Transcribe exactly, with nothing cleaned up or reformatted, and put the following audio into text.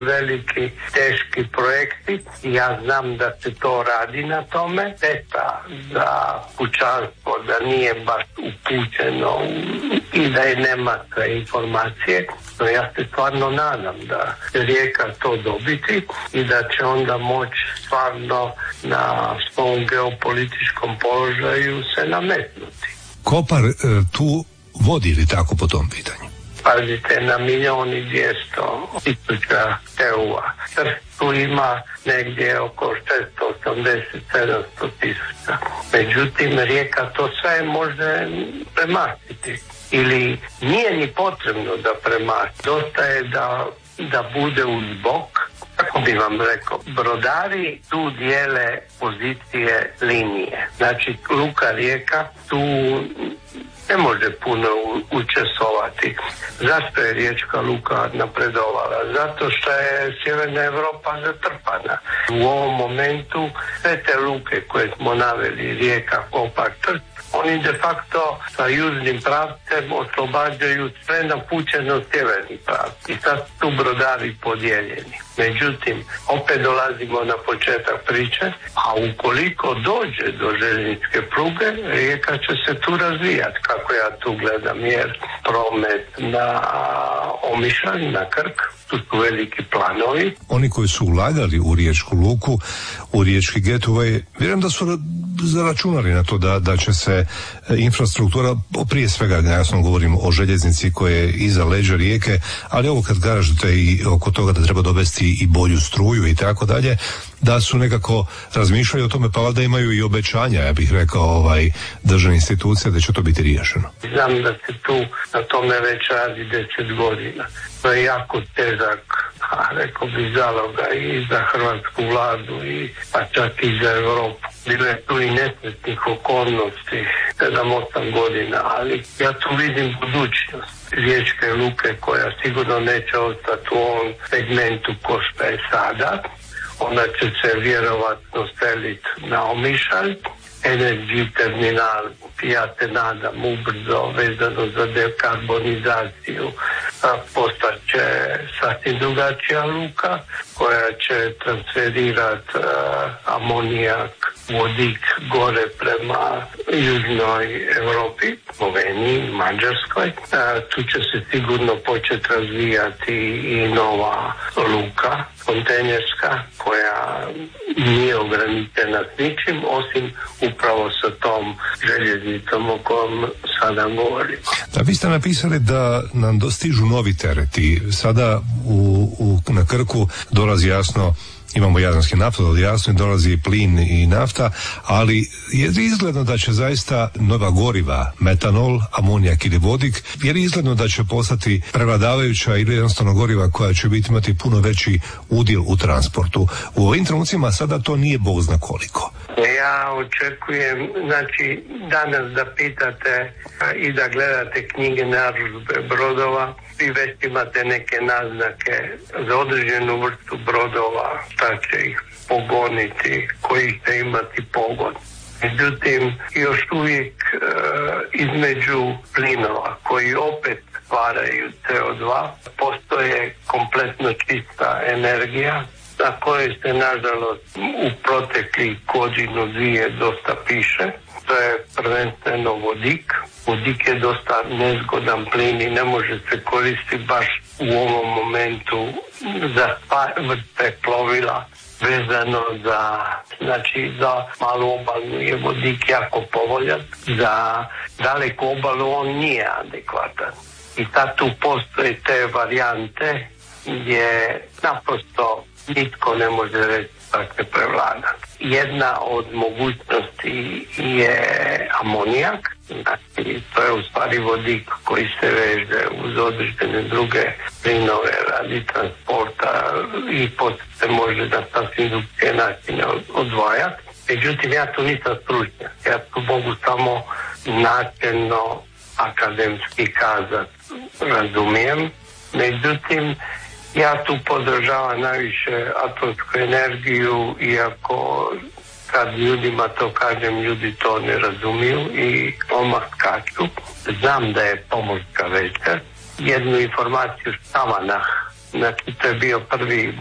veliki, teški projekti. Ja znam da se to radi na tome. Šteta za pučanstvo da nije baš upućeno i da je nema sve informacije. No ja se stvarno nadam da će Rijeka to dobiti i da će onda moći stvarno na svom geopolitičkom položaju se nametnuti. Kopar e, tu vodi li tako po tom pitanju? Pazite, na milijon i dvjesto tisuća eura. Tu ima negdje oko šesto osamdeset sedamsto tisuća. Međutim, Rijeka to sve može premastiti. Ili nije ni potrebno da premasti. Dosta je da, da bude uz bok. Kako bi vam rekao, brodari tu dijele pozicije linije. Znači, Luka Rijeka tu ne može puno učestvovati. Zašto je riječka luka napredovala? Zato što je Sjeverna Europa zatrpana. U ovom momentu sve te luke koje smo naveli, Rijeka, Kopar, Trst, oni de facto sa južnim pravcem oslobađaju sve napućeno sjeverni pravac. I sad tu brodari podijeljeni. Međutim, opet dolazimo na početak priče, a ukoliko dođe do željezničke pruge, Rijeka će se tu razvijati, kako ja tu gledam, jer promet na Omišalj, na Krk, tu su veliki planovi. Oni koji su ulagali u riječku luku, u riječki getaway, vjerujem da su zaračunali na to da, da će se infrastruktura, prije svega jasno govorim o željeznici koje je iza leđa rijeke, ali ovo kad kažete i oko toga da treba dovesti i bolju struju i tako dalje, da su nekako razmišljali o tome, pa valjda imaju i obećanja, ja bih rekao, ovaj, državne institucije da će to biti riješeno. Znam da se tu na tome već radi deset godina. To je jako težak, a rekao bi zaloga i za hrvatsku vladu, i pa čak i za Europu. Bilo je tu i nesretnih okolnosti, sedam osam godina, ali ja tu vidim budućnost riječke luke koja sigurno neće ostati u ovom segmentu ko što je sada. Ona će se vjerovatno seliti na Omišalj. Energy terminal, ja se nadam, ubrzo vezano za dekarbonizaciju postaće sasvim drugačija luka koja će transferirati uh, amonijak, vodik gore prema južnoj Europi, Sloveniji, Mađarskoj. Uh, tu će se sigurno početi razvijati i nova luka kontejnerska koja nije ograničena s ničim osim upravo sa tom željeznicom o kojom sada govorimo. Da, vi ste napisali da nam dostižu novi tereti. Sada u, u, na Krku dolazi jasno, imamo jadranski naftodol, jasno, dolazi plin i nafta, ali je izgledno da će zaista nova goriva, metanol, amonijak ili vodik, jer je izgledno da će postati prevladavajuća ili jednostavno goriva koja će biti imati puno veći udjel u transportu. U ovim trenucima sada to nije bog zna koliko. Ja očekujem, znači danas da pitate i da gledate knjige narudžbe brodova, vi već imate neke naznake za određenu vrstu brodova, šta će ih pogoniti, koji će imati pogon. Međutim, još uvijek e, između plinova koji opet stvaraju C O dva postoje kompletno čista energija na kojoj se nažalost u proteklih godinu dvije dosta piše. To je prvenstveno vodik. Vodik je dosta nezgodan plin i ne može se koristiti baš u ovom momentu za vrste plovila vezano za, znači za malu obalu je vodik jako povoljan, za daleku obalu on nije adekvatan. I sad tu postoje te varijante gdje naprosto nitko ne može reći da se prevlada. Jedna od mogućnosti je amonijak, znači to je u stvari vodik koji se veže uz određene druge plinove radi transporta i poslije se može na sasvim drugčije načine odvajati. Međutim, ja tu nisam stručnjak, ja tu mogu samo načelno akademski kazati, razumijem. Međutim, ja tu podržavam najviše atomsku energiju, iako kad ljudima to kažem, ljudi to ne razumiju i odmah skaču. Znam da je pomorska večer. Jednu informaciju sama na Znači, to je bio prvi